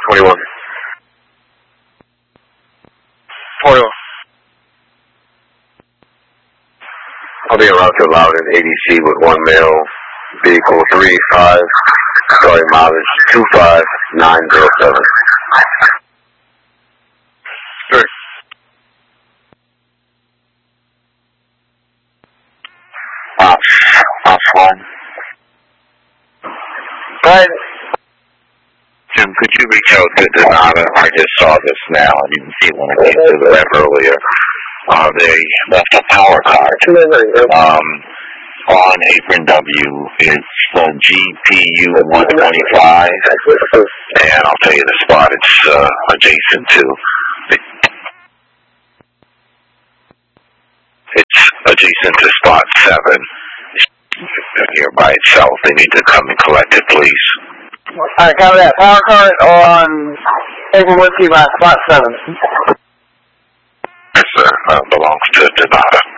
21. 41. I'll be around to Loudon ADC with 1 male, vehicle 35, sorry, mileage 25907. Sure. Ops 1. Go ahead. Jim, could you reach out to Donata? I just saw this now. I didn't see it when I came to the lab earlier. They left a power card on Apron W. It's the GPU 125, and I'll tell you the spot it's adjacent to. It's adjacent to spot 7. It's here by itself. They need to come and collect it, please. Alright, copy that. Power card on Apron Whiskey by spot 7. Yes, sir. Belongs to Donata.